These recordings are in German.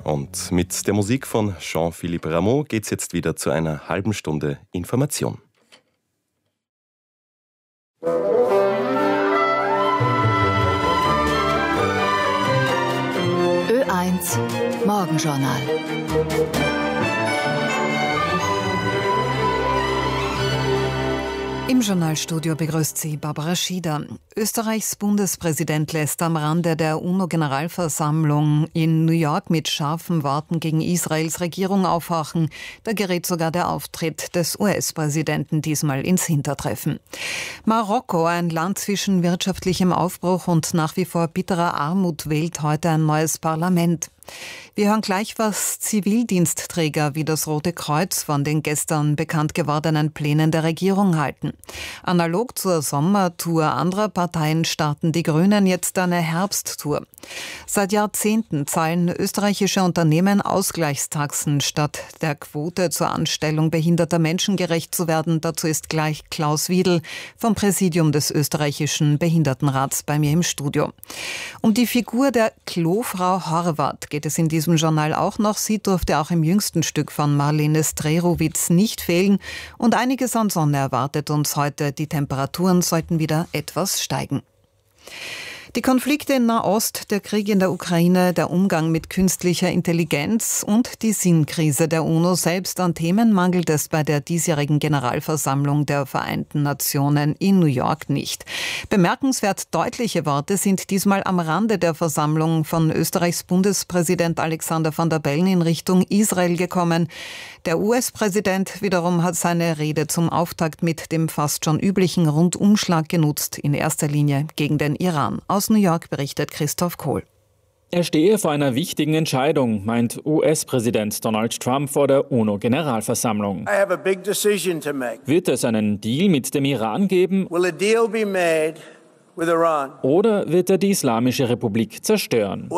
Und mit der Musik von Jean-Philippe Rameau geht es jetzt wieder zu einer halben Stunde Information. Ö1 Morgenjournal. Im Journalstudio begrüßt Sie Barbara Schieder. Österreichs Bundespräsident lässt am Rande der UNO-Generalversammlung in New York mit scharfen Worten gegen Israels Regierung aufhorchen. Da gerät sogar der Auftritt des US-Präsidenten diesmal ins Hintertreffen. Marokko, ein Land zwischen wirtschaftlichem Aufbruch und nach wie vor bitterer Armut, wählt heute ein neues Parlament. Wir hören gleich, was Zivildienstträger wie das Rote Kreuz von den gestern bekannt gewordenen Plänen der Regierung halten. Analog zur Sommertour anderer Parteien starten die Grünen jetzt eine Herbsttour. Seit Jahrzehnten zahlen österreichische Unternehmen Ausgleichstaxen, statt der Quote zur Anstellung behinderter Menschen gerecht zu werden. Dazu ist gleich Klaus Wiedl vom Präsidium des österreichischen Behindertenrats bei mir im Studio. Um die Figur der Klofrau Horvath geht es in diesem Journal auch noch. Sie durfte auch im jüngsten Stück von Marlene Strerowitz nicht fehlen. Und einiges an Sonne erwartet uns heute. Die Temperaturen sollten wieder etwas steigen. Die Konflikte in Nahost, der Krieg in der Ukraine, der Umgang mit künstlicher Intelligenz und die Sinnkrise der UNO selbst, an Themen mangelt es bei der diesjährigen Generalversammlung der Vereinten Nationen in New York nicht. Bemerkenswert deutliche Worte sind diesmal am Rande der Versammlung von Österreichs Bundespräsident Alexander Van der Bellen in Richtung Israel gekommen. Der US-Präsident wiederum hat seine Rede zum Auftakt mit dem fast schon üblichen Rundumschlag genutzt, in erster Linie gegen den Iran. Aus New York berichtet Christoph Kohl. Er stehe vor einer wichtigen Entscheidung, meint US-Präsident Donald Trump vor der UNO-Generalversammlung. Wird es einen Deal mit dem Iran geben? Oder wird er die Islamische Republik zerstören?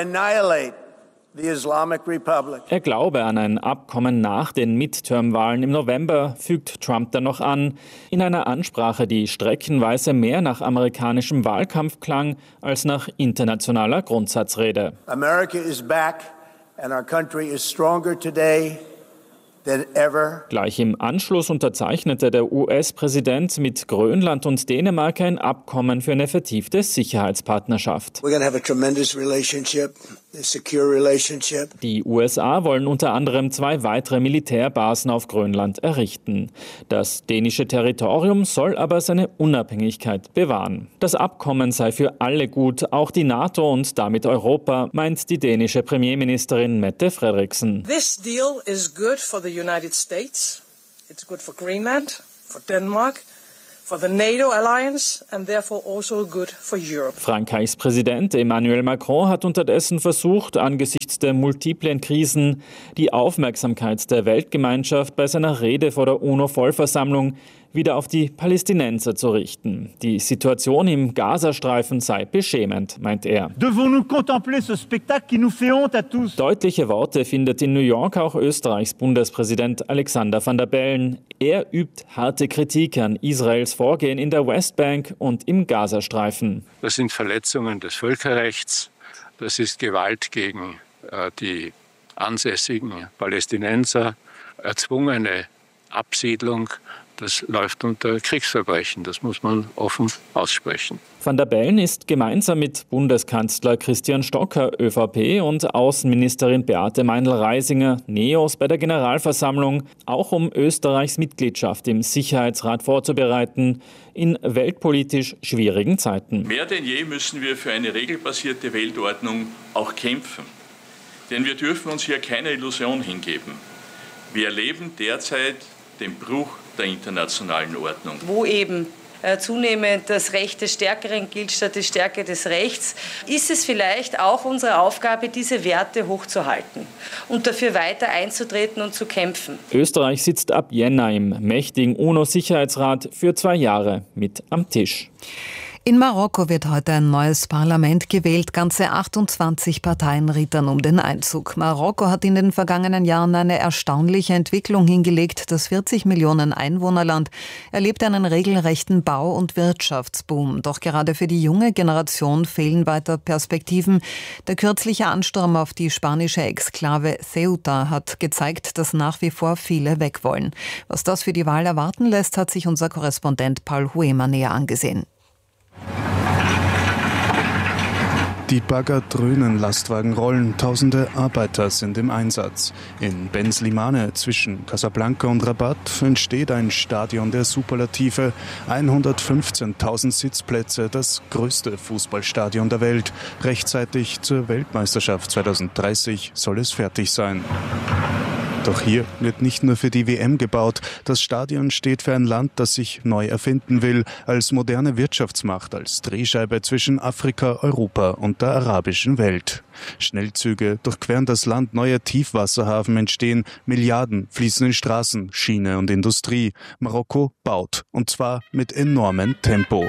Er glaube an ein Abkommen nach den Midterm-Wahlen im November, fügt Trump dann noch an, in einer Ansprache, die streckenweise mehr nach amerikanischem Wahlkampf klang als nach internationaler Grundsatzrede. America is back and our country is stronger today than ever. Gleich im Anschluss unterzeichnete der US-Präsident mit Grönland und Dänemark ein Abkommen für eine vertiefte Sicherheitspartnerschaft. We're going to have a tremendous relationship, a secure relationship. Die USA wollen unter anderem 2 weitere Militärbasen auf Grönland errichten. Das dänische Territorium soll aber seine Unabhängigkeit bewahren. Das Abkommen sei für alle gut, auch die NATO und damit Europa, meint die dänische Premierministerin Mette Frederiksen. This deal is good for the United States, it's good for Greenland, for Denmark, for the NATO alliance and therefore also good for Europe. Frankreichs Präsident Emmanuel Macron hat unterdessen versucht, angesichts der multiplen Krisen die Aufmerksamkeit der Weltgemeinschaft bei seiner Rede vor der UNO-Vollversammlung wieder auf die Palästinenser zu richten. Die Situation im Gazastreifen sei beschämend, meint er. Deutliche Worte findet in New York auch Österreichs Bundespräsident Alexander Van der Bellen. Er übt harte Kritik an Israels Vorgehen in der Westbank und im Gazastreifen. Das sind Verletzungen des Völkerrechts, das ist Gewalt gegen die ansässigen Palästinenser, erzwungene Absiedlung. Das läuft unter Kriegsverbrechen, das muss man offen aussprechen. Van der Bellen ist gemeinsam mit Bundeskanzler Christian Stocker, ÖVP, und Außenministerin Beate Meindl-Reisinger, NEOS, bei der Generalversammlung, auch um Österreichs Mitgliedschaft im Sicherheitsrat vorzubereiten, in weltpolitisch schwierigen Zeiten. Mehr denn je müssen wir für eine regelbasierte Weltordnung auch kämpfen. Denn wir dürfen uns hier keine Illusion hingeben. Wir erleben derzeit den Bruch der internationalen Ordnung. Wo eben zunehmend das Recht des Stärkeren gilt statt die Stärke des Rechts, ist es vielleicht auch unsere Aufgabe, diese Werte hochzuhalten und dafür weiter einzutreten und zu kämpfen. Österreich sitzt ab Jänner im mächtigen UNO-Sicherheitsrat für 2 Jahre mit am Tisch. In Marokko wird heute ein neues Parlament gewählt. Ganze 28 Parteien rittern um den Einzug. Marokko hat in den vergangenen Jahren eine erstaunliche Entwicklung hingelegt. Das 40 Millionen Einwohnerland erlebt einen regelrechten Bau- und Wirtschaftsboom. Doch gerade für die junge Generation fehlen weiter Perspektiven. Der kürzliche Ansturm auf die spanische Exklave Ceuta hat gezeigt, dass nach wie vor viele weg wollen. Was das für die Wahl erwarten lässt, hat sich unser Korrespondent Paul Huemer näher angesehen. Die Bagger dröhnen, Lastwagen rollen, tausende Arbeiter sind im Einsatz. In Ben Slimane zwischen Casablanca und Rabat entsteht ein Stadion der Superlative. 115.000 Sitzplätze, das größte Fußballstadion der Welt. Rechtzeitig zur Weltmeisterschaft 2030 soll es fertig sein. Doch hier wird nicht nur für die WM gebaut. Das Stadion steht für ein Land, das sich neu erfinden will, als moderne Wirtschaftsmacht, als Drehscheibe zwischen Afrika, Europa und der arabischen Welt. Schnellzüge durchqueren das Land, neue Tiefwasserhafen entstehen, Milliarden fließen in Straßen, Schiene und Industrie. Marokko baut, und zwar mit enormem Tempo.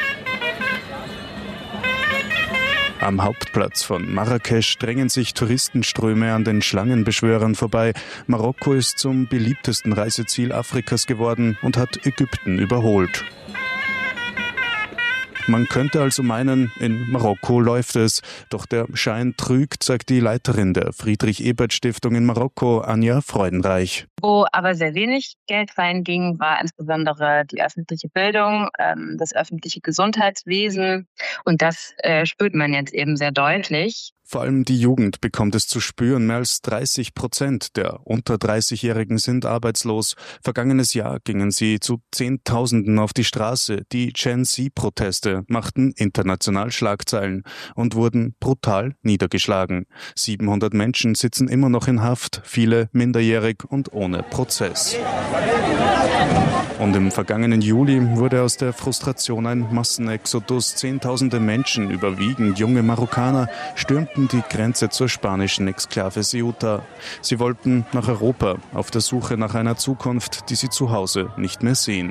Am Hauptplatz von Marrakesch drängen sich Touristenströme an den Schlangenbeschwörern vorbei. Marokko ist zum beliebtesten Reiseziel Afrikas geworden und hat Ägypten überholt. Man könnte also meinen, in Marokko läuft es. Doch der Schein trügt, sagt die Leiterin der Friedrich-Ebert-Stiftung in Marokko, Anja Freudenreich. Wo aber sehr wenig Geld reinging, war insbesondere die öffentliche Bildung, das öffentliche Gesundheitswesen. Und das spürt man jetzt eben sehr deutlich. Vor allem die Jugend bekommt es zu spüren. Mehr als 30% der unter 30-Jährigen sind arbeitslos. Vergangenes Jahr gingen sie zu Zehntausenden auf die Straße. Die Gen-Z-Proteste machten international Schlagzeilen und wurden brutal niedergeschlagen. 700 Menschen sitzen immer noch in Haft, viele minderjährig und ohne Prozess. Und im vergangenen Juli wurde aus der Frustration ein Massenexodus. Zehntausende Menschen, überwiegend junge Marokkaner, stürmten die Grenze zur spanischen Exklave Ceuta. Sie wollten nach Europa, auf der Suche nach einer Zukunft, die sie zu Hause nicht mehr sehen.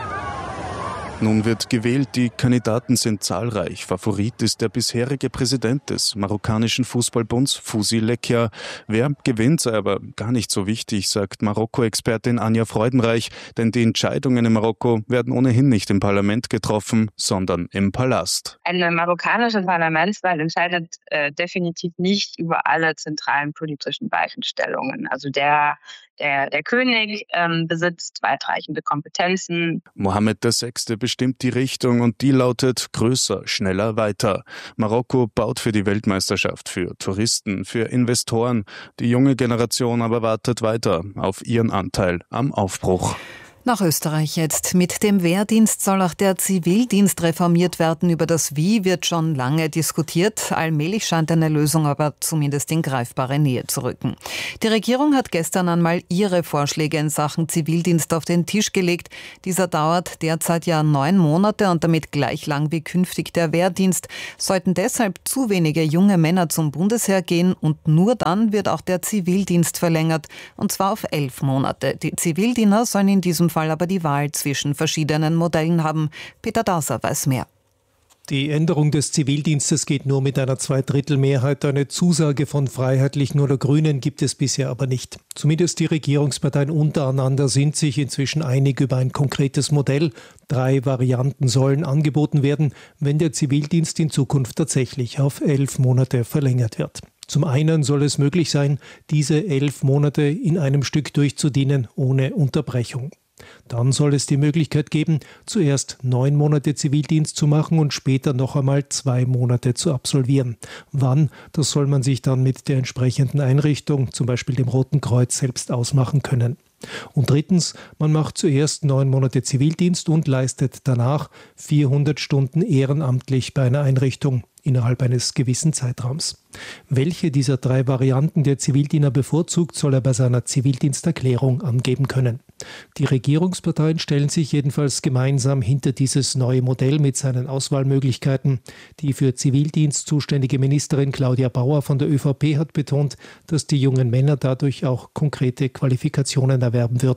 Nun wird gewählt, die Kandidaten sind zahlreich. Favorit ist der bisherige Präsident des marokkanischen Fußballbunds, Fouzi Lekja. Wer gewinnt, sei aber gar nicht so wichtig, sagt Marokko-Expertin Anja Freudenreich, denn die Entscheidungen in Marokko werden ohnehin nicht im Parlament getroffen, sondern im Palast. Eine marokkanische Parlamentswahl entscheidet definitiv nicht über alle zentralen politischen Weichenstellungen. Also der König besitzt weitreichende Kompetenzen. Mohammed VI. Bestimmt die Richtung und die lautet größer, schneller, weiter. Marokko baut für die Weltmeisterschaft, für Touristen, für Investoren. Die junge Generation aber wartet weiter auf ihren Anteil am Aufbruch. Nach Österreich jetzt. Mit dem Wehrdienst soll auch der Zivildienst reformiert werden. Über das Wie wird schon lange diskutiert. Allmählich scheint eine Lösung aber zumindest in greifbare Nähe zu rücken. Die Regierung hat gestern einmal ihre Vorschläge in Sachen Zivildienst auf den Tisch gelegt. Dieser dauert derzeit ja 9 Monate und damit gleich lang wie künftig der Wehrdienst. Sollten deshalb zu wenige junge Männer zum Bundesheer gehen und nur dann wird auch der Zivildienst verlängert. Und zwar auf 11 Monate. Die Zivildiener sollen in diesem Fall aber die Wahl zwischen verschiedenen Modellen haben. Peter Dauser weiß mehr. Die Änderung des Zivildienstes geht nur mit einer Zweidrittelmehrheit. Eine Zusage von Freiheitlichen oder Grünen gibt es bisher aber nicht. Zumindest die Regierungsparteien untereinander sind sich inzwischen einig über ein konkretes Modell. 3 Varianten sollen angeboten werden, wenn der Zivildienst in Zukunft tatsächlich auf 11 Monate verlängert wird. Zum einen soll es möglich sein, diese 11 Monate in einem Stück durchzudienen, ohne Unterbrechung. Dann soll es die Möglichkeit geben, zuerst 9 Monate Zivildienst zu machen und später noch einmal 2 Monate zu absolvieren. Wann, das soll man sich dann mit der entsprechenden Einrichtung, zum Beispiel dem Roten Kreuz, selbst ausmachen können. Und drittens, man macht zuerst 9 Monate Zivildienst und leistet danach 400 Stunden ehrenamtlich bei einer Einrichtung innerhalb eines gewissen Zeitraums. Welche dieser 3 Varianten der Zivildiener bevorzugt, soll er bei seiner Zivildiensterklärung angeben können. Die Regierungsparteien stellen sich jedenfalls gemeinsam hinter dieses neue Modell mit seinen Auswahlmöglichkeiten. Die für Zivildienst zuständige Ministerin Claudia Bauer von der ÖVP hat betont, dass die jungen Männer dadurch auch konkrete Qualifikationen erwerben würden.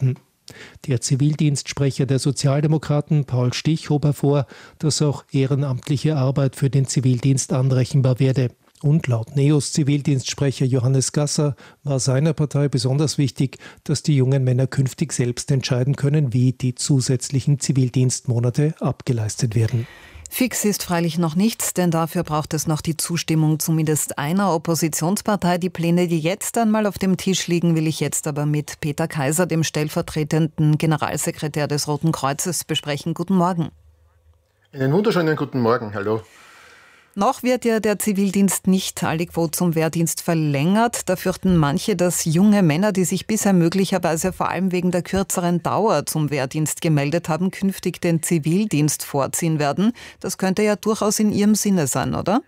Der Zivildienstsprecher der Sozialdemokraten, Paul Stich, hob hervor, dass auch ehrenamtliche Arbeit für den Zivildienst anrechenbar werde. Und laut NEOS Zivildienstsprecher Johannes Gasser war seiner Partei besonders wichtig, dass die jungen Männer künftig selbst entscheiden können, wie die zusätzlichen Zivildienstmonate abgeleistet werden. Fix ist freilich noch nichts, denn dafür braucht es noch die Zustimmung zumindest einer Oppositionspartei. Die Pläne, die jetzt einmal auf dem Tisch liegen, will ich jetzt aber mit Peter Kaiser, dem stellvertretenden Generalsekretär des Roten Kreuzes, besprechen. Guten Morgen. Einen wunderschönen guten Morgen. Hallo. Noch wird ja der Zivildienst nicht aliquo zum Wehrdienst verlängert. Da fürchten manche, dass junge Männer, die sich bisher möglicherweise vor allem wegen der kürzeren Dauer zum Wehrdienst gemeldet haben, künftig den Zivildienst vorziehen werden. Das könnte ja durchaus in Ihrem Sinne sein, oder?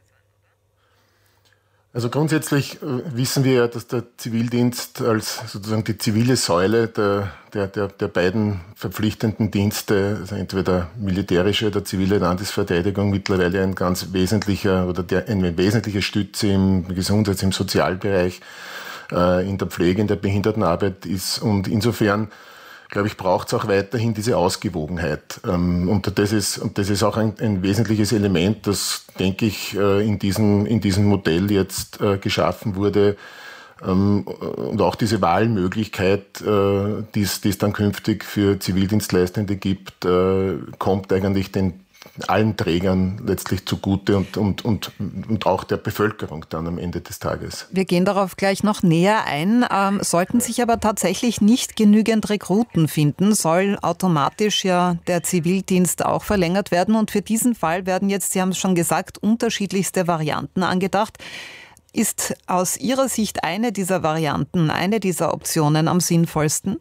Also grundsätzlich wissen wir ja, dass der Zivildienst als sozusagen die zivile Säule der beiden verpflichtenden Dienste, also entweder militärische oder zivile Landesverteidigung, mittlerweile ein ganz wesentlicher oder eine wesentliche Stütze im Gesundheits-, im Sozialbereich, in der Pflege, in der Behindertenarbeit ist. Und insofern, glaube ich, braucht es auch weiterhin diese Ausgewogenheit. Und das ist auch ein wesentliches Element, das, denke ich, in diesem Modell jetzt geschaffen wurde. Und auch diese Wahlmöglichkeit, die es dann künftig für Zivildienstleistende gibt, kommt eigentlich allen Trägern letztlich zugute und auch der Bevölkerung dann am Ende des Tages. Wir gehen darauf gleich noch näher ein. Sollten sich aber tatsächlich nicht genügend Rekruten finden, soll automatisch ja der Zivildienst auch verlängert werden. Und für diesen Fall werden jetzt, Sie haben es schon gesagt, unterschiedlichste Varianten angedacht. Ist aus Ihrer Sicht eine dieser Varianten, eine dieser Optionen am sinnvollsten?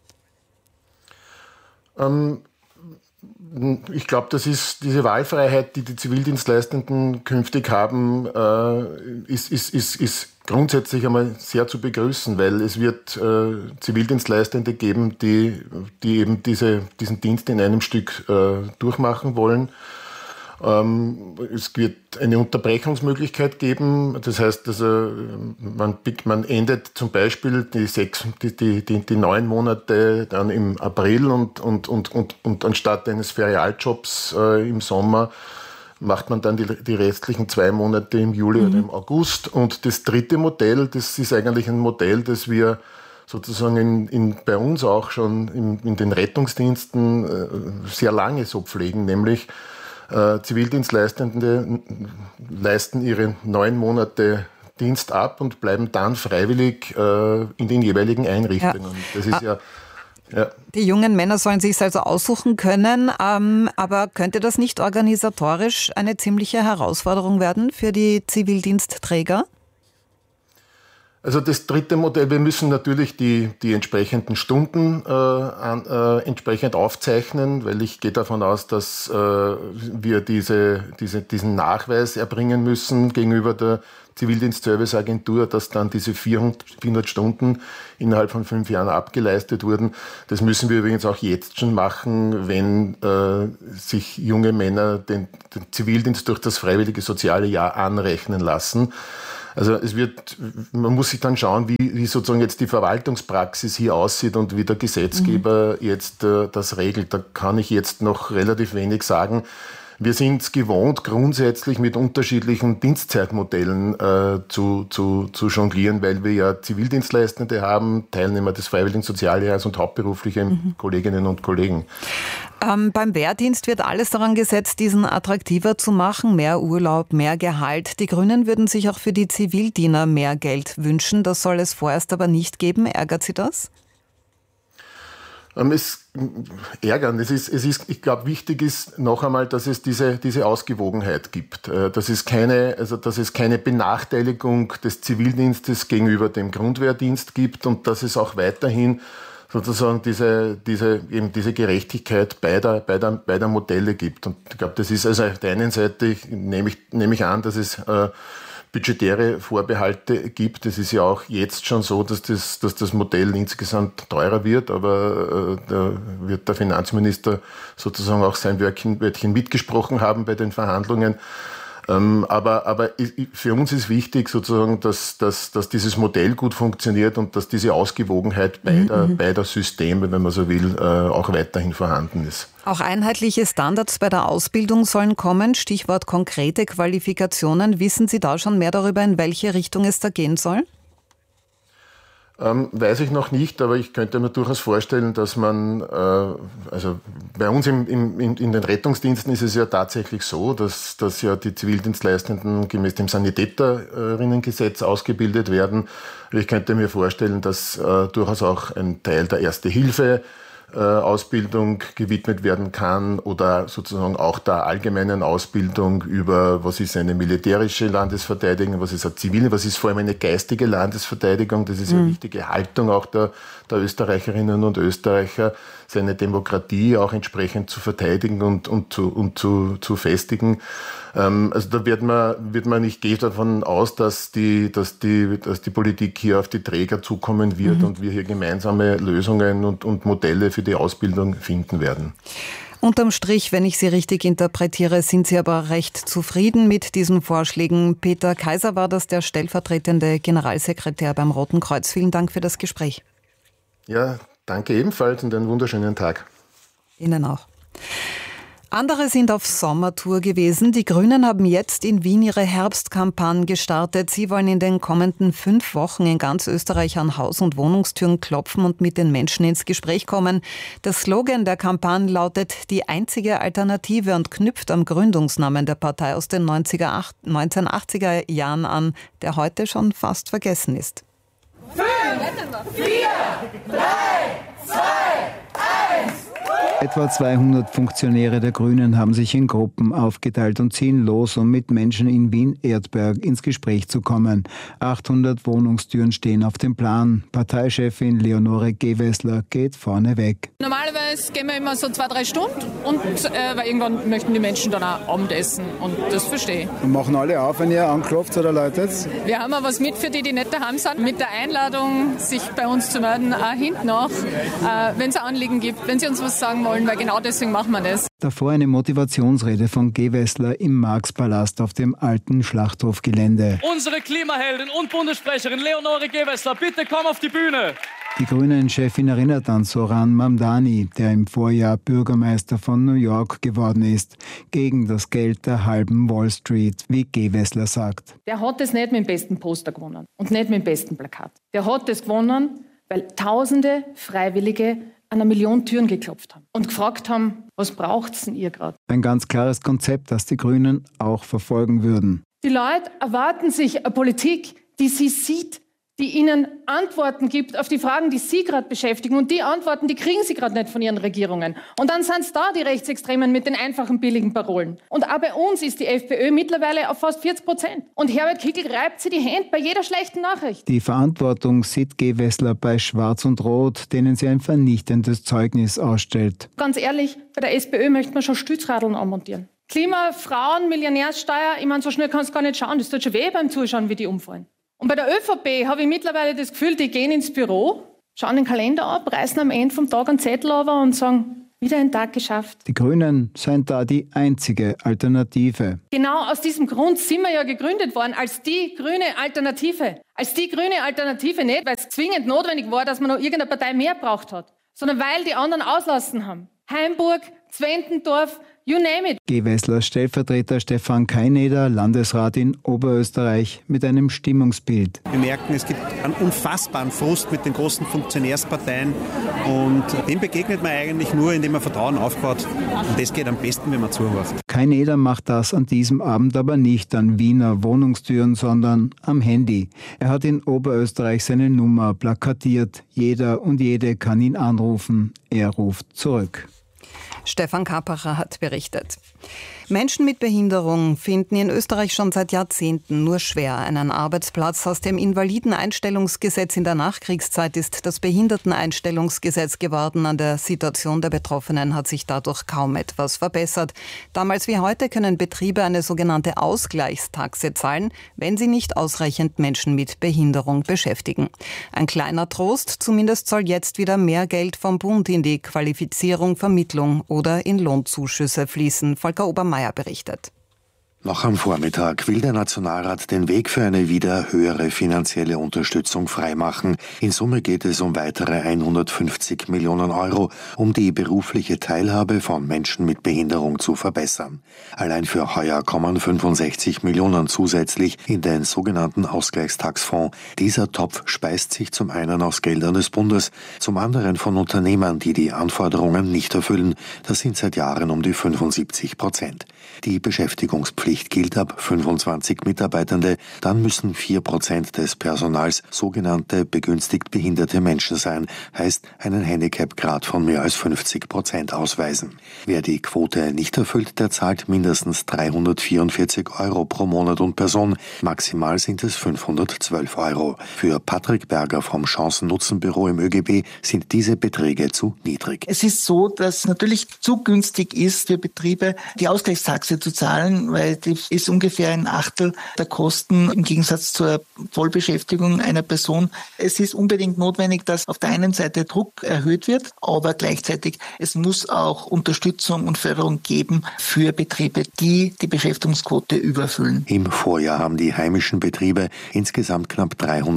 Ich glaube, das ist diese Wahlfreiheit, die Zivildienstleistenden künftig haben, ist grundsätzlich einmal sehr zu begrüßen, weil es wird Zivildienstleistende geben, die eben diesen Dienst in einem Stück durchmachen wollen. Es wird eine Unterbrechungsmöglichkeit geben. Das heißt, also man endet zum Beispiel die 9 Monate dann im April und anstatt eines Ferialjobs im Sommer macht man dann die restlichen 2 Monate im Juli oder im August. Und das dritte Modell, das ist eigentlich ein Modell, das wir sozusagen bei uns auch schon in den Rettungsdiensten sehr lange so pflegen, nämlich Zivildienstleistende leisten ihre 9 Monate Dienst ab und bleiben dann freiwillig in den jeweiligen Einrichtungen. Ja. Das ist ja. Die jungen Männer sollen sich also aussuchen können, aber könnte das nicht organisatorisch eine ziemliche Herausforderung werden für die Zivildienstträger? Also das dritte Modell, wir müssen natürlich die entsprechenden Stunden entsprechend aufzeichnen, weil ich gehe davon aus, dass wir diesen Nachweis erbringen müssen gegenüber der Zivildienstserviceagentur, dass dann diese 400 Stunden innerhalb von 5 Jahren abgeleistet wurden. Das müssen wir übrigens auch jetzt schon machen, wenn sich junge Männer den Zivildienst durch das freiwillige soziale Jahr anrechnen lassen. Also man muss sich dann schauen, wie sozusagen jetzt die Verwaltungspraxis hier aussieht und wie der Gesetzgeber jetzt das regelt. Da kann ich jetzt noch relativ wenig sagen. Wir sind es gewohnt, grundsätzlich mit unterschiedlichen Dienstzeitmodellen zu jonglieren, weil wir ja Zivildienstleistende haben, Teilnehmer des Freiwilligen Sozialjahres und hauptberufliche Kolleginnen und Kollegen. Beim Wehrdienst wird alles daran gesetzt, diesen attraktiver zu machen. Mehr Urlaub, mehr Gehalt. Die Grünen würden sich auch für die Zivildiener mehr Geld wünschen. Das soll es vorerst aber nicht geben. Ärgert Sie das? Ich glaube, wichtig ist noch einmal, dass es diese Ausgewogenheit gibt. Dass es keine Benachteiligung des Zivildienstes gegenüber dem Grundwehrdienst gibt und dass es auch weiterhin sozusagen diese Gerechtigkeit beider Modelle gibt. Und ich glaube, das ist also auf der einen Seite, nehme ich an, dass es budgetäre Vorbehalte gibt. Es ist ja auch jetzt schon so, dass das Modell insgesamt teurer wird, aber da wird der Finanzminister sozusagen auch sein Wörtchen mitgesprochen haben bei den Verhandlungen. Aber für uns ist wichtig sozusagen, dass dieses Modell gut funktioniert und dass diese Ausgewogenheit beider Systeme, wenn man so will, auch weiterhin vorhanden ist. Auch einheitliche Standards bei der Ausbildung sollen kommen. Stichwort konkrete Qualifikationen. Wissen Sie da schon mehr darüber, in welche Richtung es da gehen soll? Weiß ich noch nicht, aber ich könnte mir durchaus vorstellen, dass man, also bei uns in den Rettungsdiensten ist es ja tatsächlich so, dass ja die Zivildienstleistenden gemäß dem Sanitäterinnengesetz ausgebildet werden. Ich könnte mir vorstellen, dass durchaus auch ein Teil der Erste-Hilfe-Ausbildung gewidmet werden kann oder sozusagen auch der allgemeinen Ausbildung über, was ist eine militärische Landesverteidigung, was ist eine zivile, was ist vor allem eine geistige Landesverteidigung. Das ist eine wichtige Haltung auch der Österreicherinnen und Österreicher, seine Demokratie auch entsprechend zu verteidigen und zu festigen. Also da wird man nicht, gehe davon aus, dass die Politik hier auf die Träger zukommen wird und wir hier gemeinsame Lösungen und Modelle für die Ausbildung finden werden. Unterm Strich, wenn ich Sie richtig interpretiere, sind Sie aber recht zufrieden mit diesen Vorschlägen. Peter Kaiser war das, der stellvertretende Generalsekretär beim Roten Kreuz. Vielen Dank für das Gespräch. Ja, danke ebenfalls und einen wunderschönen Tag. Ihnen auch. Andere sind auf Sommertour gewesen. Die Grünen haben jetzt in Wien ihre Herbstkampagne gestartet. Sie wollen in den kommenden 5 Wochen in ganz Österreich an Haus- und Wohnungstüren klopfen und mit den Menschen ins Gespräch kommen. Der Slogan der Kampagne lautet „Die einzige Alternative" und knüpft am Gründungsnamen der Partei aus den 1980er Jahren an, der heute schon fast vergessen ist. 5, 4, 3, 2, 1. Etwa 200 Funktionäre der Grünen haben sich in Gruppen aufgeteilt und ziehen los, um mit Menschen in Wien-Erdberg ins Gespräch zu kommen. 800 Wohnungstüren stehen auf dem Plan. Parteichefin Leonore Gewessler geht vorne weg. Normalerweise gehen wir immer so 2-3 Stunden, weil irgendwann möchten die Menschen dann auch Abendessen und das verstehe ich. Und machen alle auf, wenn ihr anklopft oder läutet? Wir haben auch was mit für die nicht daheim sind, mit der Einladung, sich bei uns zu melden, auch hinten noch, wenn es Anliegen gibt, wenn sie uns was sagen wollen, weil genau deswegen machen wir das. Davor eine Motivationsrede von Gewessler im Marxpalast auf dem alten Schlachthofgelände. Unsere Klimaheldin und Bundessprecherin Leonore Gewessler, bitte komm auf die Bühne. Die Grünen-Chefin erinnert an Zoran Mamdani, der im Vorjahr Bürgermeister von New York geworden ist, gegen das Geld der halben Wall Street, wie Gewessler sagt. Der hat es nicht mit dem besten Poster gewonnen und nicht mit dem besten Plakat. Der hat es gewonnen, weil Tausende Freiwillige an 1 Million Türen geklopft haben und gefragt haben, was braucht's denn ihr gerade? Ein ganz klares Konzept, das die Grünen auch verfolgen würden. Die Leute erwarten sich eine Politik, die sie sieht, die ihnen Antworten gibt auf die Fragen, die sie gerade beschäftigen. Und die Antworten, die kriegen sie gerade nicht von ihren Regierungen. Und dann sind es da die Rechtsextremen mit den einfachen, billigen Parolen. Und auch bei uns ist die FPÖ mittlerweile auf fast 40%. Und Herbert Kickl reibt sie die Hände bei jeder schlechten Nachricht. Die Verantwortung sieht Gewessler bei Schwarz und Rot, denen sie ein vernichtendes Zeugnis ausstellt. Ganz ehrlich, bei der SPÖ möchte man schon Stützradeln anmontieren. Klima, Frauen, Millionärssteuer, ich meine, so schnell kannst du gar nicht schauen. Das tut schon weh beim Zuschauen, wie die umfallen. Und bei der ÖVP habe ich mittlerweile das Gefühl, die gehen ins Büro, schauen den Kalender ab, reißen am Ende vom Tag einen Zettel runter und sagen, wieder einen Tag geschafft. Die Grünen seien da die einzige Alternative. Genau aus diesem Grund sind wir ja gegründet worden, als die grüne Alternative. Als die grüne Alternative nicht, weil es zwingend notwendig war, dass man noch irgendeine Partei mehr braucht hat, sondern weil die anderen auslassen haben. Heimburg, Zwentendorf, you name it. Gewesslers Stellvertreter Stefan Kaineder, Landesrat in Oberösterreich, mit einem Stimmungsbild. Wir merken, es gibt einen unfassbaren Frust mit den großen Funktionärsparteien und dem begegnet man eigentlich nur, indem man Vertrauen aufbaut. Und das geht am besten, wenn man zuhört. Kaineder macht das an diesem Abend aber nicht an Wiener Wohnungstüren, sondern am Handy. Er hat in Oberösterreich seine Nummer plakatiert. Jeder und jede kann ihn anrufen. Er ruft zurück. Stefan Kapacher hat berichtet. Menschen mit Behinderung finden in Österreich schon seit Jahrzehnten nur schwer einen Arbeitsplatz. Aus dem Invalideneinstellungsgesetz in der Nachkriegszeit ist das Behinderteneinstellungsgesetz geworden. An der Situation der Betroffenen hat sich dadurch kaum etwas verbessert. Damals wie heute können Betriebe eine sogenannte Ausgleichstaxe zahlen, wenn sie nicht ausreichend Menschen mit Behinderung beschäftigen. Ein kleiner Trost, zumindest soll jetzt wieder mehr Geld vom Bund in die Qualifizierung, Vermittlung oder in Lohnzuschüsse fließen. Volker Obermeier berichtet. Noch am Vormittag will der Nationalrat den Weg für eine wieder höhere finanzielle Unterstützung freimachen. In Summe geht es um weitere 150 Millionen Euro, um die berufliche Teilhabe von Menschen mit Behinderung zu verbessern. Allein für heuer kommen 65 Millionen zusätzlich in den sogenannten Ausgleichstagsfonds. Dieser Topf speist sich zum einen aus Geldern des Bundes, zum anderen von Unternehmern, die die Anforderungen nicht erfüllen. Das sind seit Jahren um die 75%. Die Beschäftigungspflicht gilt ab 25 Mitarbeitende, dann müssen 4% des Personals sogenannte begünstigt behinderte Menschen sein, heißt einen Handicap-Grad von mehr als 50% ausweisen. Wer die Quote nicht erfüllt, der zahlt mindestens 344 Euro pro Monat und Person, maximal sind es 512 Euro. Für Patrick Berger vom Chancen-Nutzen-Büro im ÖGB sind diese Beträge zu niedrig. Es ist so, dass natürlich zu günstig ist für Betriebe, die Ausgleichstaxe zu zahlen, weil die ist ungefähr ein Achtel der Kosten im Gegensatz zur Vollbeschäftigung einer Person. Es ist unbedingt notwendig, dass auf der einen Seite Druck erhöht wird, aber gleichzeitig es muss auch Unterstützung und Förderung geben für Betriebe, die die Beschäftigungsquote überfüllen. Im Vorjahr haben die heimischen Betriebe insgesamt knapp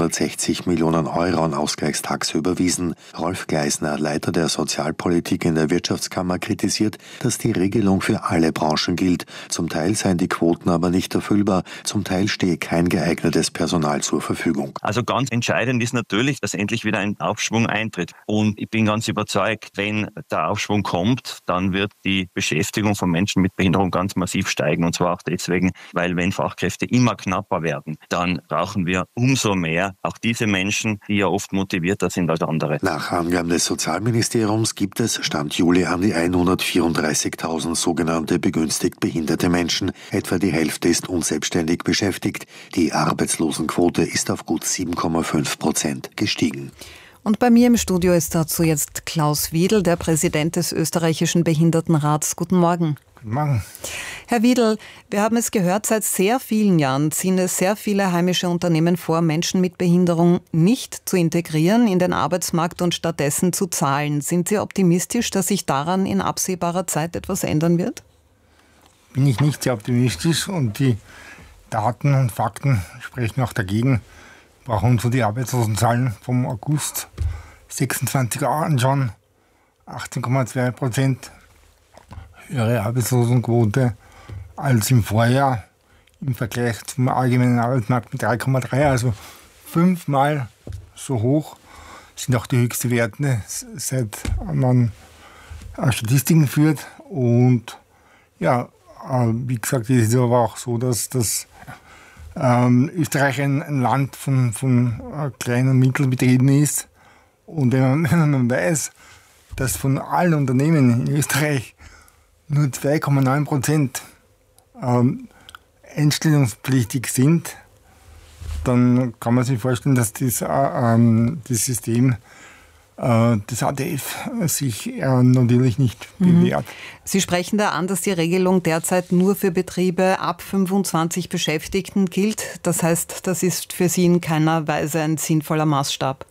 360 Millionen Euro an Ausgleichstaxe überwiesen. Rolf Gleisner, Leiter der Sozialpolitik in der Wirtschaftskammer, kritisiert, dass die Regelung für alle Branchen gilt. Zum Teil seien die Quoten aber nicht erfüllbar, zum Teil stehe kein geeignetes Personal zur Verfügung. Also ganz entscheidend ist natürlich, dass endlich wieder ein Aufschwung eintritt. Und ich bin ganz überzeugt, wenn der Aufschwung kommt, dann wird die Beschäftigung von Menschen mit Behinderung ganz massiv steigen. Und zwar auch deswegen, weil wenn Fachkräfte immer knapper werden, dann brauchen wir umso mehr auch diese Menschen, die ja oft motivierter sind als andere. Nach Angaben des Sozialministeriums gibt es Stand Juli an die 134.000 sogenannte begünstigt behinderte Menschen. Etwa die Hälfte ist unselbstständig beschäftigt. Die Arbeitslosenquote ist auf gut 7,5% gestiegen. Und bei mir im Studio ist dazu jetzt Klaus Wiedl, der Präsident des österreichischen Behindertenrats. Guten Morgen. Guten Morgen. Herr Wiedl, wir haben es gehört, seit sehr vielen Jahren ziehen es sehr viele heimische Unternehmen vor, Menschen mit Behinderung nicht zu integrieren in den Arbeitsmarkt und stattdessen zu zahlen. Sind Sie optimistisch, dass sich daran in absehbarer Zeit etwas ändern wird? Bin ich nicht sehr optimistisch und die Daten und Fakten sprechen auch dagegen. Wir brauchen uns so die Arbeitslosenzahlen vom August 26 anschauen. 18,2% höhere Arbeitslosenquote als im Vorjahr im Vergleich zum allgemeinen Arbeitsmarkt mit 3,3, also 5-mal so hoch sind auch die höchsten Werte, seit man Statistiken führt. Und ja, wie gesagt, es ist aber auch so, dass Österreich ein Land von kleinen und Mittelbetrieben ist. Und wenn man weiß, dass von allen Unternehmen in Österreich nur 2,9% einstellungspflichtig sind, dann kann man sich vorstellen, dass das System des ADF sich natürlich nicht bewährt. Sie sprechen da an, dass die Regelung derzeit nur für Betriebe ab 25 Beschäftigten gilt. Das heißt, das ist für Sie in keiner Weise ein sinnvoller Maßstab.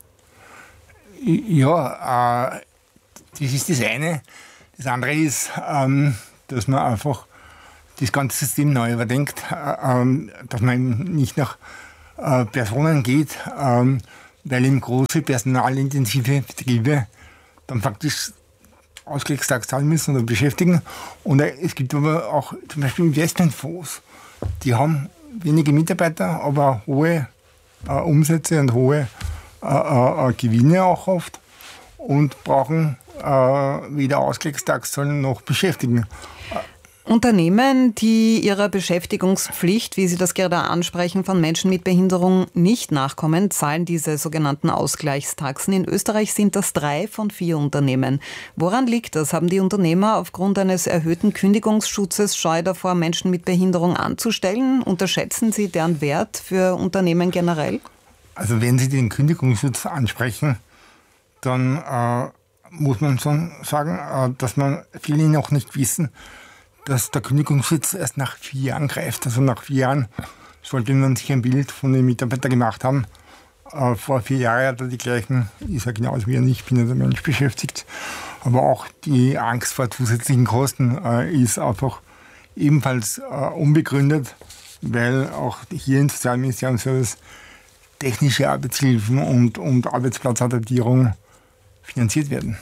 Ja, das ist das eine. Das andere ist, dass man einfach das ganze System neu überdenkt, dass man nicht nach Personen geht, weil eben große personalintensive Betriebe dann faktisch Ausgleichstags zahlen müssen oder beschäftigen. Und es gibt aber auch zum Beispiel Investmentfonds, die haben wenige Mitarbeiter, aber hohe Umsätze und hohe Gewinne auch oft und brauchen weder Ausgleichstags zahlen noch beschäftigen. Unternehmen, die ihrer Beschäftigungspflicht, wie Sie das gerade ansprechen, von Menschen mit Behinderung nicht nachkommen, zahlen diese sogenannten Ausgleichstaxen. In Österreich sind das 3 von 4 Unternehmen. Woran liegt das? Haben die Unternehmer aufgrund eines erhöhten Kündigungsschutzes Scheu davor, Menschen mit Behinderung anzustellen? Unterschätzen Sie deren Wert für Unternehmen generell? Also wenn Sie den Kündigungsschutz ansprechen, dann muss man schon sagen, dass viele noch nicht wissen, dass der Kündigungsschutz erst nach 4 Jahren greift. Also nach 4 Jahren sollte man sich ein Bild von den Mitarbeitern gemacht haben. Vor 4 Jahren hat er die gleichen, ich sage genauso wie ich bin als Mensch beschäftigt. Aber auch die Angst vor zusätzlichen Kosten ist einfach ebenfalls unbegründet, weil auch hier im Sozialministerium soll es technische Arbeitshilfen und Arbeitsplatzadaptierung finanziert werden.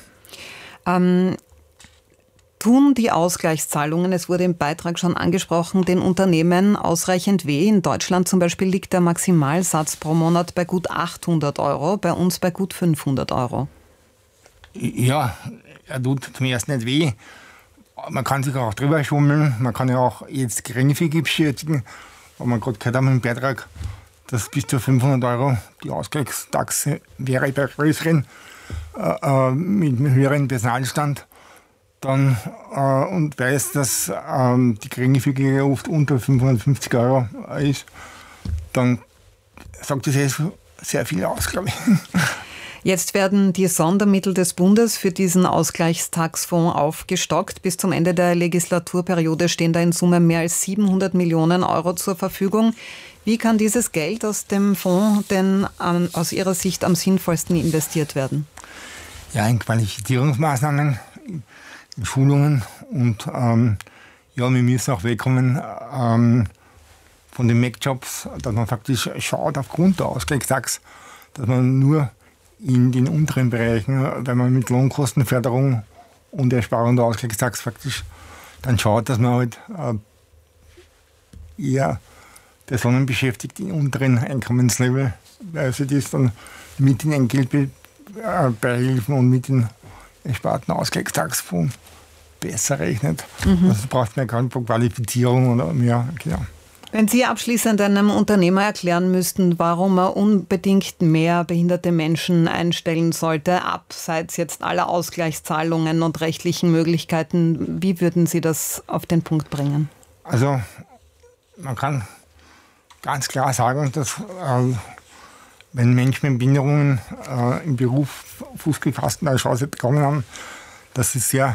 Tun die Ausgleichszahlungen, es wurde im Beitrag schon angesprochen, den Unternehmen ausreichend weh? In Deutschland zum Beispiel liegt der Maximalsatz pro Monat bei gut 800 €, bei uns bei gut 500 €. Ja, er tut zum ersten nicht weh. Man kann sich auch drüber schummeln, man kann ja auch jetzt geringfügig beschäftigen, aber man gerade gehört haben im Beitrag, dass bis zu 500 € die Ausgleichstaxe wäre bei größeren mit einem höheren Personalstand. Dann, und weiß, dass die geringfügige oft unter 550 € ist, dann sagt das sehr viel aus, glaube ich. Jetzt werden die Sondermittel des Bundes für diesen Ausgleichstagsfonds aufgestockt. Bis zum Ende der Legislaturperiode stehen da in Summe mehr als 700 Millionen € zur Verfügung. Wie kann dieses Geld aus dem Fonds denn aus Ihrer Sicht am sinnvollsten investiert werden? Ja, in Qualifizierungsmaßnahmen, in Schulungen und wir müssen auch wegkommen von den Mac-Jobs, dass man faktisch schaut aufgrund der Ausgleichstax, dass man nur in den unteren Bereichen, wenn man mit Lohnkostenförderung und Ersparung der Ausgleichstax faktisch dann schaut, dass man halt eher Personen beschäftigt im unteren Einkommenslevel, weil sie das dann mit den Entgeltbeihilfen und mit den ersparten Ausgleichstagsfonds besser rechnet. Also braucht man keine Qualifizierung oder mehr. Genau. Wenn Sie abschließend einem Unternehmer erklären müssten, warum er unbedingt mehr behinderte Menschen einstellen sollte, abseits jetzt aller Ausgleichszahlungen und rechtlichen Möglichkeiten, wie würden Sie das auf den Punkt bringen? Also man kann ganz klar sagen, dass wenn Menschen mit Behinderungen im Beruf Fuß gefasst und eine Chance bekommen haben, dass sie sehr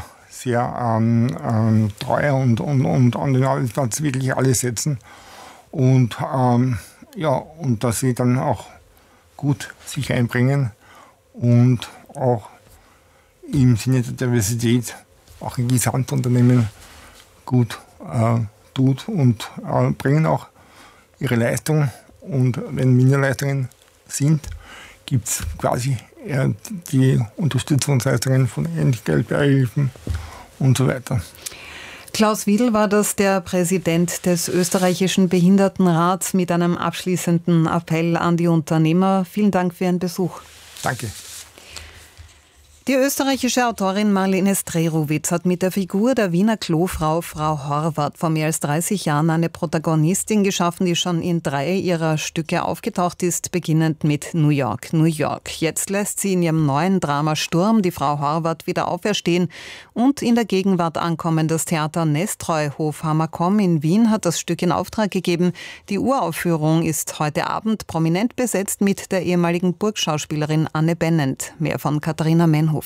treu und an den Arbeitsplatz wirklich alles setzen und dass sie dann auch gut sich einbringen und auch im Sinne der Diversität auch ein Gesamtunternehmen gut tut und bringen auch ihre Leistung. Und wenn Minderleistungen sind, gibt es quasi die Unterstützungsleistungen von Entgeltbeihilfen und so weiter. Klaus Wiedl war das, der Präsident des österreichischen Behindertenrats, mit einem abschließenden Appell an die Unternehmer. Vielen Dank für Ihren Besuch. Danke. Die österreichische Autorin Marlene Strerowitz hat mit der Figur der Wiener Klofrau Frau Horvath vor mehr als 30 Jahren eine Protagonistin geschaffen, die schon in 3 ihrer Stücke aufgetaucht ist, beginnend mit New York, New York. Jetzt lässt sie in ihrem neuen Drama Sturm die Frau Horvath wieder auferstehen und in der Gegenwart ankommen. Das Theater Nestroy Hofhammer-Komm in Wien hat das Stück in Auftrag gegeben. Die Uraufführung ist heute Abend prominent besetzt mit der ehemaligen Burgschauspielerin Anne Bennent. Mehr von Katharina Menhofer.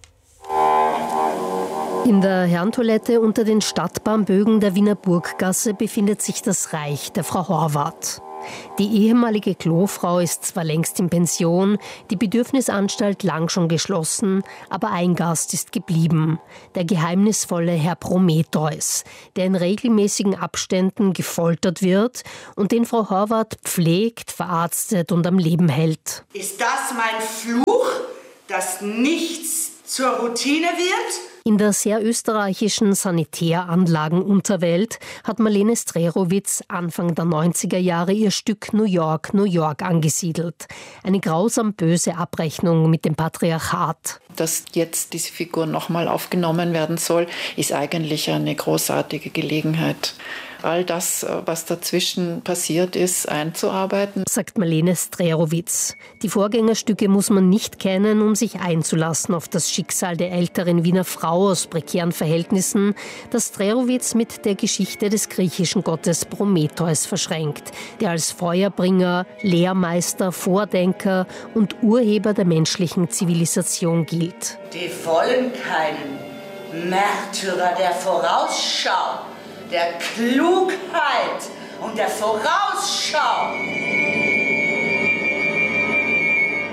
In der Herrentoilette unter den Stadtbahnbögen der Wiener Burggasse befindet sich das Reich der Frau Horvath. Die ehemalige Klofrau ist zwar längst in Pension, die Bedürfnisanstalt lang schon geschlossen, aber ein Gast ist geblieben, der geheimnisvolle Herr Prometheus, der in regelmäßigen Abständen gefoltert wird und den Frau Horvath pflegt, verarztet und am Leben hält. Ist das mein Fluch, dass nichts zur Routine wird? In der sehr österreichischen Sanitäranlagenunterwelt hat Marlene Strerowitz Anfang der 90er Jahre ihr Stück New York, New York angesiedelt. Eine grausam böse Abrechnung mit dem Patriarchat. Dass jetzt diese Figur nochmal aufgenommen werden soll, ist eigentlich eine großartige Gelegenheit, all das, was dazwischen passiert ist, einzuarbeiten. Sagt Marlene Strerowitz. Die Vorgängerstücke muss man nicht kennen, um sich einzulassen auf das Schicksal der älteren Wiener Frau aus prekären Verhältnissen, das Strerowitz mit der Geschichte des griechischen Gottes Prometheus verschränkt, der als Feuerbringer, Lehrmeister, Vordenker und Urheber der menschlichen Zivilisation gilt. Die wollen keinen Märtyrer der Vorausschau, der Klugheit und der Vorausschau.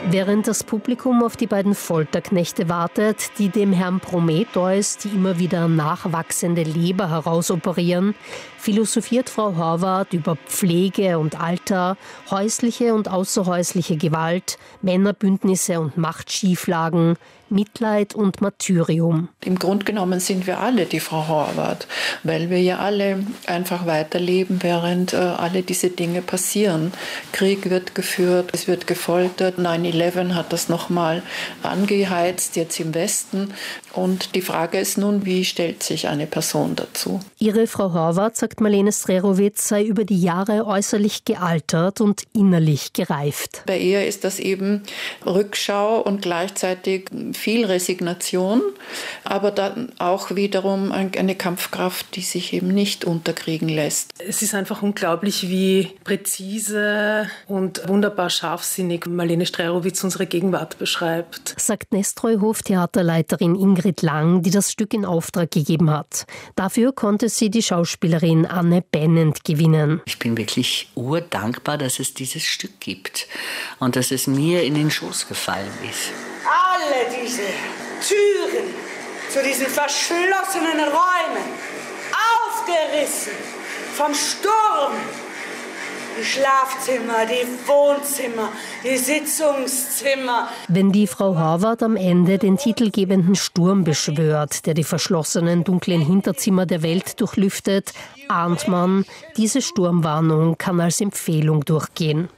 Während das Publikum auf die beiden Folterknechte wartet, die dem Herrn Prometheus die immer wieder nachwachsende Leber herausoperieren, philosophiert Frau Horvath über Pflege und Alter, häusliche und außerhäusliche Gewalt, Männerbündnisse und Machtschieflagen, Mitleid und Martyrium. Im Grunde genommen sind wir alle die Frau Horvath, weil wir ja alle einfach weiterleben, während alle diese Dinge passieren. Krieg wird geführt, es wird gefoltert. 9/11 hat das nochmal angeheizt, jetzt im Westen. Und die Frage ist nun, wie stellt sich eine Person dazu? Ihre Frau Horvath, sagt Marlene Strerowitz, sei über die Jahre äußerlich gealtert und innerlich gereift. Bei ihr ist das eben Rückschau und gleichzeitig viel Resignation, aber dann auch wiederum eine Kampfkraft, die sich eben nicht unterkriegen lässt. Es ist einfach unglaublich, wie präzise und wunderbar scharfsinnig Marlene Strerowitz unsere Gegenwart beschreibt, sagt Nestroyhof-Theaterleiterin Ingrid Lang, die das Stück in Auftrag gegeben hat. Dafür konnte sie die Schauspielerin Anne Bennent gewinnen. Ich bin wirklich urdankbar, dass es dieses Stück gibt und dass es mir in den Schoß gefallen ist. Alle diese Türen zu diesen verschlossenen Räumen, aufgerissen vom Sturm. Die Schlafzimmer, die Wohnzimmer, die Sitzungszimmer. Wenn die Frau Horvath am Ende den titelgebenden Sturm beschwört, der die verschlossenen, dunklen Hinterzimmer der Welt durchlüftet, ahnt man, diese Sturmwarnung kann als Empfehlung durchgehen.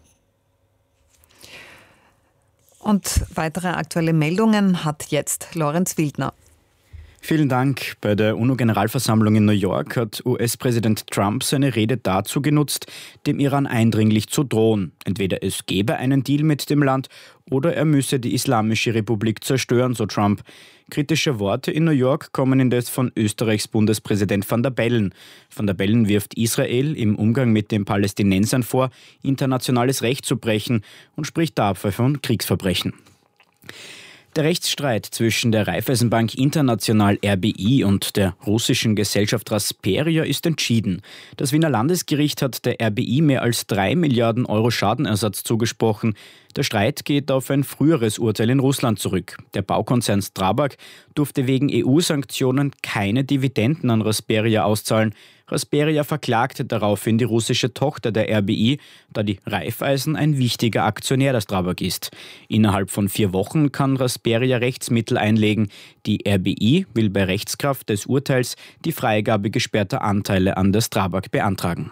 Und weitere aktuelle Meldungen hat jetzt Lorenz Wildner. Vielen Dank. Bei der UNO-Generalversammlung in New York hat US-Präsident Trump seine Rede dazu genutzt, dem Iran eindringlich zu drohen. Entweder es gebe einen Deal mit dem Land oder er müsse die Islamische Republik zerstören, so Trump. Kritische Worte in New York kommen indes von Österreichs Bundespräsident Van der Bellen. Van der Bellen wirft Israel im Umgang mit den Palästinensern vor, internationales Recht zu brechen und spricht dabei von Kriegsverbrechen. Der Rechtsstreit zwischen der Raiffeisenbank International RBI und der russischen Gesellschaft Rasperia ist entschieden. Das Wiener Landesgericht hat der RBI mehr als 3 Milliarden Euro Schadenersatz zugesprochen. Der Streit geht auf ein früheres Urteil in Russland zurück. Der Baukonzern Strabag durfte wegen EU-Sanktionen keine Dividenden an Rasperia auszahlen. Rasperia verklagte daraufhin die russische Tochter der RBI, da die Raiffeisen ein wichtiger Aktionär der Strabag ist. Innerhalb von 4 Wochen kann Rasperia Rechtsmittel einlegen. Die RBI will bei Rechtskraft des Urteils die Freigabe gesperrter Anteile an der Strabag beantragen.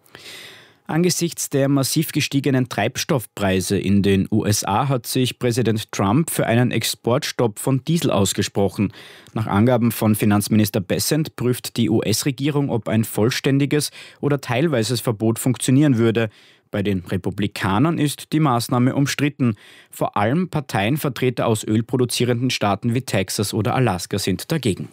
Angesichts der massiv gestiegenen Treibstoffpreise in den USA hat sich Präsident Trump für einen Exportstopp von Diesel ausgesprochen. Nach Angaben von Finanzminister Bessent prüft die US-Regierung, ob ein vollständiges oder teilweises Verbot funktionieren würde. Bei den Republikanern ist die Maßnahme umstritten. Vor allem Parteienvertreter aus ölproduzierenden Staaten wie Texas oder Alaska sind dagegen.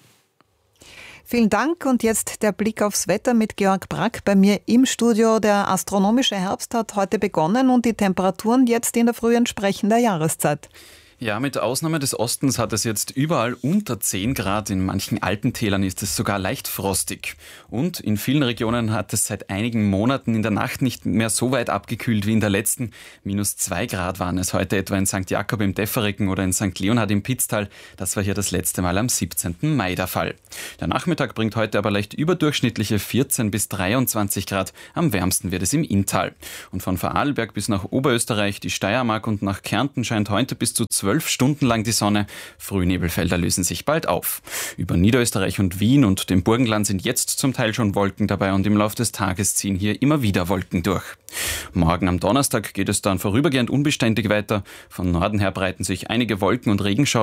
Vielen Dank und jetzt der Blick aufs Wetter mit Georg Brack bei mir im Studio. Der astronomische Herbst hat heute begonnen und die Temperaturen jetzt in der Früh entsprechen der Jahreszeit. Ja, mit Ausnahme des Ostens hat es jetzt überall unter 10 Grad. In manchen Alpentälern ist es sogar leicht frostig. Und in vielen Regionen hat es seit einigen Monaten in der Nacht nicht mehr so weit abgekühlt wie in der letzten. -2 Grad waren es heute etwa in St. Jakob im Däfferiken oder in St. Leonhard im Pitztal. Das war hier das letzte Mal am 17. Mai der Fall. Der Nachmittag bringt heute aber leicht überdurchschnittliche 14 bis 23 Grad. Am wärmsten wird es im Inntal. Und von Vorarlberg bis nach Oberösterreich, die Steiermark und nach Kärnten scheint heute bis zu 12 Stunden lang die Sonne. Frühnebelfelder lösen sich bald auf. Über Niederösterreich und Wien und dem Burgenland sind jetzt zum Teil schon Wolken dabei und im Laufe des Tages ziehen hier immer wieder Wolken durch. Morgen am Donnerstag geht es dann vorübergehend unbeständig weiter. Von Norden her breiten sich einige Wolken und Regenschauer